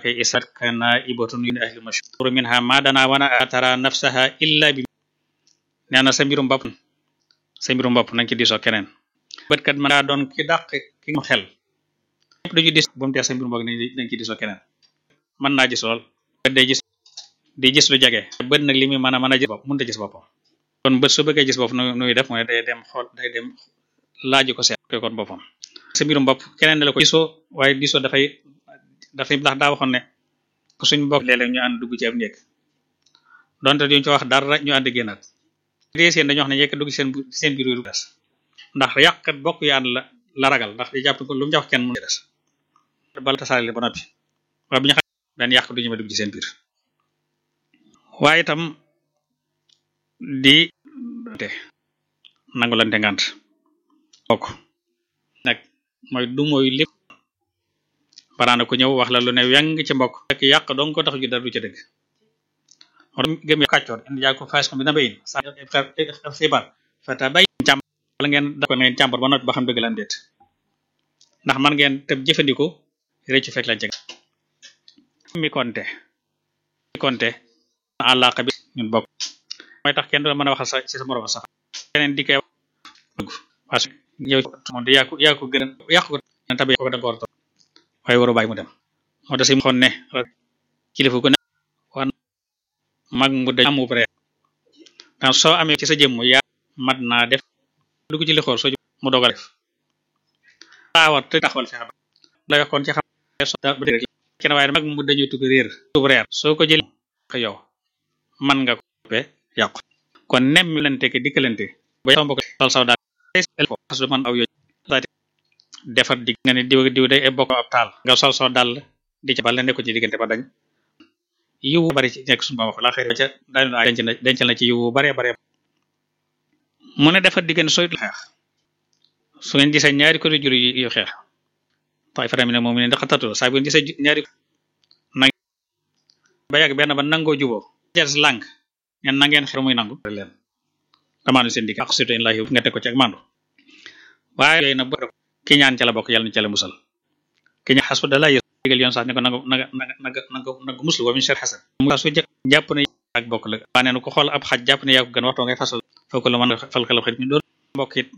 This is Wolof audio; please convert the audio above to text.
akhlaqi isat kana ibatun min ahli mashhur minha ma dana wana atara nafsaha illa bi neena sa mbirum bopp nañ ci diisoo keneen bët kat mën daa doon ki dàq ki mu xel ñëpp dañu dis bu mu tee sa mbirum bopp nañ ci diisoo keneen mën naa gis lool bët day gis di gis lu jege bët nag li muy mën a gis bopp mënut a gis boppam kon bët su bëggee gis bopp nuy def mooy day dem laaju ko seet ko kon boppam sa mbirum bopp keneen la ko diisoo waaye diisoo dafay ndax daa waxoon ne suñ bokk léeg-léeg ñu ànd dugg ci ab néeg donte duñ ci wax dara ñu ànd génnaat seen dañu wax ne yekk dugg seen biir yu des ndax yàqkat bokk yu ànd la ragal ndax di jàpp ko lu mu jox kenn mu des bala tasaale ba noppi waaye bi ñu xam benn yàq du ñu ma dugg ci seen biir waaye itam di nangulante ngànt bokk nag mooy du mooy lépp baraana ku ñëw wax la lu ne weng ci mbokk fekk yàq dong ko tax ju dara du ca dëgg gëm ya kàccoor indi yaa ko faas ko bi na bayin sa xibaar fata bay càmb wala ngeen da ko ngeen càmbar ba noppi ba xam dëgg la am déet ndax man ngeen tëb jëfandikoo réccu fekk lañ ci mi konte àllaaqa bi ñun bokk mooy tax kenn du la mën a waxal ci sa morom sax keneen di koy parce que yow moom di yaa ko gën a yàqu ko tabe ko da nga ko war a topp waaye waru bàyyi mu dem moo tax si mu xoon ne kilifa ko ne wan mag mu da amu pré ndax soo amee ci sa jëmm yaa mat naa def dugg ci li xool soo mu doog a def taawat te taxawal fi xam la waxoon ci xam kenn waaye mag mu dañuy tugg réer tub reer soo ko jëlee yow man nga ko yàqu kon nem lante ke dikkalante ba yomb ko sol saw daal du man aw yo defar dig nga ne diw day bokk ab taal nga sol saw dal di ca bal ne ko ci diggante ba dañ yiwu bari ci nekk suñu ba wax la xëy ca dencal na ci yiwu bare mu ne defar diggante sooy xeex su ngeen gisee ñaari ko jur yu xeex tay faram ne moom ne ndax tatu saa bu ngeen gisee ñaari nag ba yàgg benn ba nangoo juboo jas lànk ngeen na ngeen xeer muy nangu leen damaanu seen digg ak surtout in lahi nga teg ko ci ak mandu waaye yooyu nag ki ñaan ca la bokk yàlla na ca la musal ki ñaan xasu da la digal yoon sax ne ko nanga muslu wa min sharri hasan mu su jàpp ne ak bokk la waa neen ko xool ab xaj jàpp ne yaa ko gën waxtoo ngay fasal foo ko la mën a fal xel xit mi doon mbokk it